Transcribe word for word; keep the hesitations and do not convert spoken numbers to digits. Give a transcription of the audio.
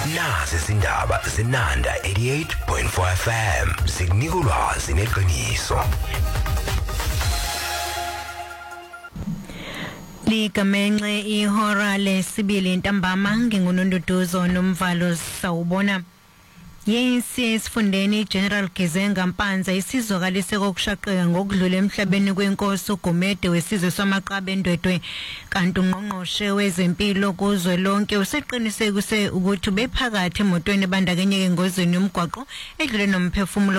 Nazi izindaba zenanda eighty-eight point four F M zikunika ulwazi neqiniso. Ligamenxe ihora lesibili ntambama ngingunonduduzo nomvalo sawubona. Yesi sifundeni General Gizenga Mpanza isizokalise kokushaqeka ngokudlula emhlabeni kwenkosi uGumede wesizwe samaqaba endwedwe kanti ungqongqoshe wezempilo kuzwe lonke useqinisekise ukuthi bephakathi emotweni bandakanyeke engozini yomgwaqo edlule nomphefumulo